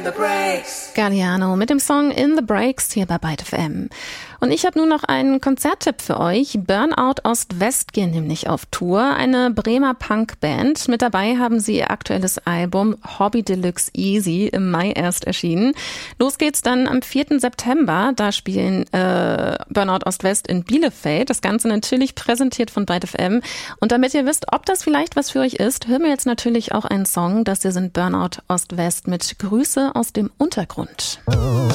Galliano mit dem Song In the Breaks hier bei Byte FM. Und ich habe nun noch einen Konzerttipp für euch. Burnout Ost-West gehen nämlich auf Tour. Eine Bremer Punkband. Mit dabei haben sie ihr aktuelles Album Hobby Deluxe Easy im Mai erst erschienen. Los geht's dann am 4. September. Da spielen Burnout Ost-West in Bielefeld. Das Ganze natürlich präsentiert von Byte FM. Und damit ihr wisst, ob das vielleicht was für euch ist, hören wir jetzt natürlich auch einen Song. Das hier sind Burnout Ost-West mit Grüße aus dem Untergrund.